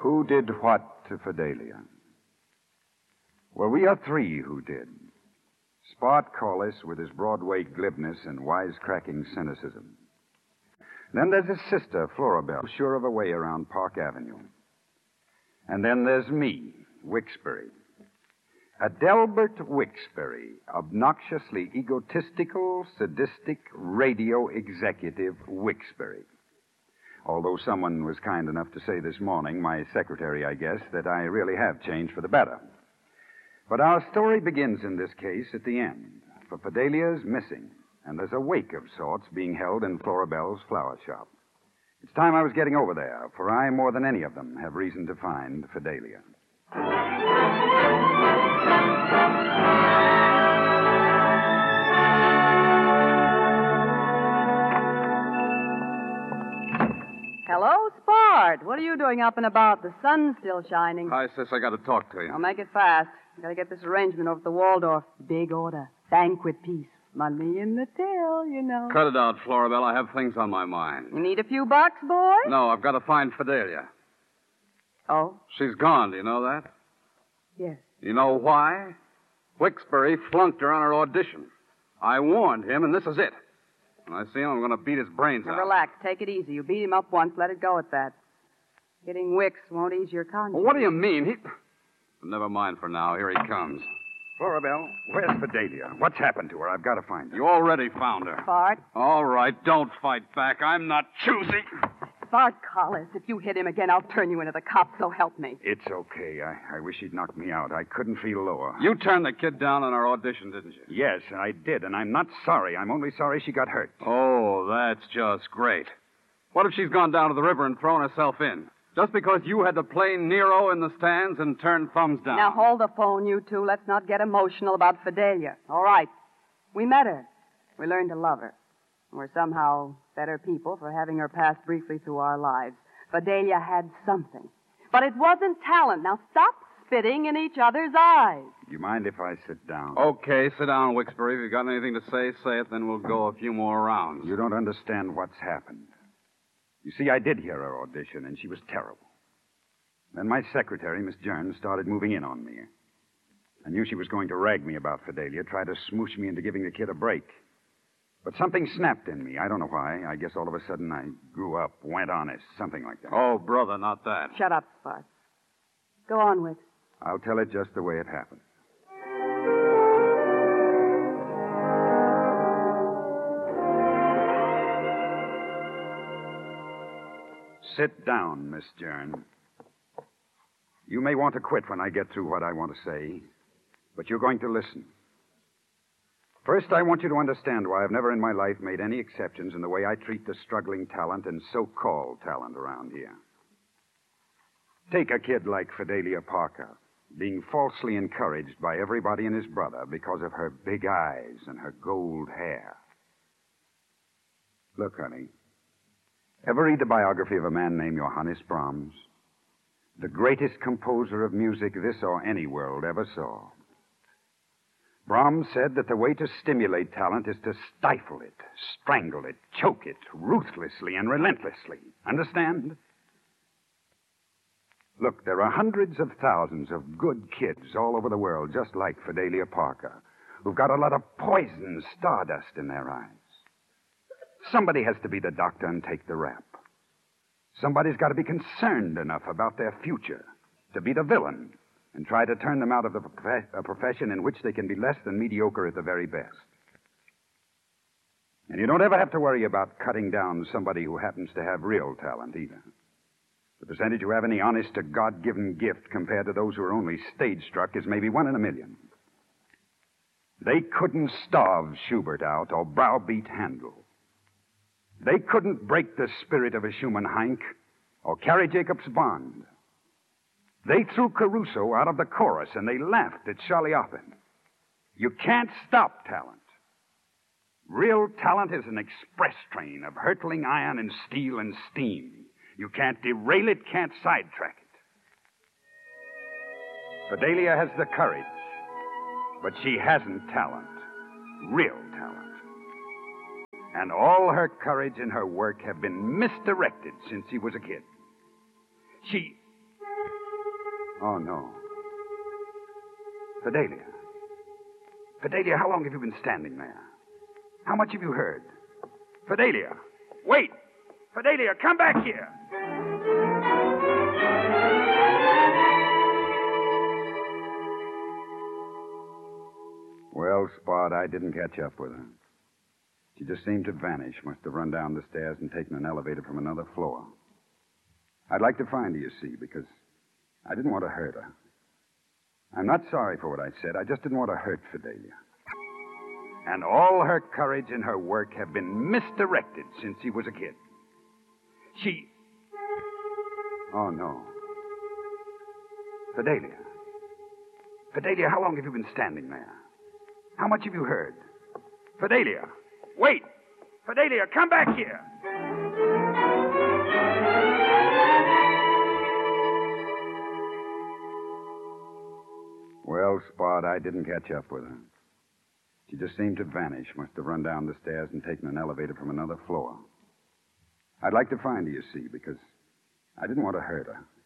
Who did what to Fidelia? Well, we are three who did. Spart Collis with his Broadway glibness and wisecracking cynicism. Then there's his sister, Florabelle, sure of a way around Park Avenue. And then there's me, Wixbury. Adelbert Wixbury, obnoxiously egotistical, sadistic, radio executive Wixbury. Although someone was kind enough to say this morning, my secretary, I guess, that I really have changed for the better. But our story begins in this case at the end, for Fidelia's missing, and there's a wake of sorts being held in Florabelle's flower shop. It's time I was getting over there, for I, more than any of them, have reason to find Fidelia. Hello, Spart. What are you doing up and about? The sun's still shining. Hi, sis. I got to talk to you. I'll make it fast. I gotta get this arrangement over at the Waldorf. Big order. Banquet piece. Money in the till, you know. Cut it out, Florabelle. I have things on my mind. You need a few bucks, boy? No, I've got to find Fidelia. Oh? She's gone. Do you know that? Yes. You know why? Wixbury flunked her on her audition. I warned him, and this is it. When I see him, I'm going to beat his brains Now, out. relax. Take it easy. You beat him up once. Let it go at that. Getting Wix won't ease your conscience. Well, what do you mean? Never mind for now. Here he comes. Florabelle, where's Fidelia? What's happened to her? I've got to find her. You already found her. Spart. All right, don't fight back. I'm not choosy. Spart Collis, if you hit him again, I'll turn you into the cops, so help me. It's okay. I wish he'd knocked me out. I couldn't feel lower. You turned the kid down on our audition, didn't you? Yes, I did, and I'm not sorry. I'm only sorry she got hurt. Oh, that's just great. What if she's gone down to the river and thrown herself in? Just because you had to play Nero in the stands and turn thumbs down. Now, hold the phone, you two. Let's not get emotional about Fidelia. All right. We met her. We learned to love her. We're somehow better people for having her pass briefly through our lives. Fidelia had something. But it wasn't talent. Now, stop spitting in each other's eyes. Do you mind if I sit down? Okay, sit down, Wixbury. If you've got anything to say, say it, then we'll go a few more rounds. You don't understand what's happened. You see, I did hear her audition, and she was terrible. Then my secretary, Miss Jones, started moving in on me. I knew she was going to rag me about Fidelia, try to smoosh me into giving the kid a break. But something snapped in me. I don't know why. I guess all of a sudden I grew up, went honest, something like that. Oh, brother, not that. Shut up, Spart. Go on, Wix. I'll tell it just the way it happened. Sit down, Miss Jern. You may want to quit when I get through what I want to say, but you're going to listen. First, I want you to understand why I've never in my life made any exceptions in the way I treat the struggling talent and so-called talent around here. Take a kid like Fidelia Parker, being falsely encouraged by everybody and his brother because of her big eyes and her gold hair. Look, honey. Ever read the biography of a man named Johannes Brahms? The greatest composer of music this or any world ever saw. Brahms said that the way to stimulate talent is to stifle it, strangle it, choke it, ruthlessly and relentlessly. Understand? Look, there are hundreds of thousands of good kids all over the world, just like Fidelia Parker, who've got a lot of poison stardust in their eyes. Somebody has to be the doctor and take the rap. Somebody's got to be concerned enough about their future to be the villain and try to turn them out of a profession in which they can be less than mediocre at the very best. And you don't ever have to worry about cutting down somebody who happens to have real talent either. The percentage who have any honest-to-God-given gift compared to those who are only stage-struck is maybe 1 in a million. They couldn't starve Schubert out or browbeat Handel. They couldn't break the spirit of a Schumann Heink or carry Jacob's Bond. They threw Caruso out of the chorus and they laughed at Charlie Oppen. You can't stop talent. Real talent is an express train of hurtling iron and steel and steam. You can't derail it, can't sidetrack it. Fidelia has the courage, but she hasn't talent. Real talent. And all her courage and her work have been misdirected since she was a kid. Oh, no. Fidelia. Fidelia, how long have you been standing there? How much have you heard? Fidelia! Wait! Fidelia, come back here! Well, Spot, I didn't catch up with her. She just seemed to vanish. Must have run down the stairs and taken an elevator from another floor. I'd like to find her, you see, because I didn't want to hurt her. I'm not sorry for what I said. I just didn't want to hurt Fidelia. And all her courage and her work have been misdirected since she was a kid. She... Oh, no. Fidelia. Fidelia, how long have you been standing there? How much have you heard? Fidelia! Wait! Fidelia, come back here! Well, Spot, I didn't catch up with her. She just seemed to vanish. Must have run down the stairs and taken an elevator from another floor. I'd like to find her, you see, because I didn't want to hurt her.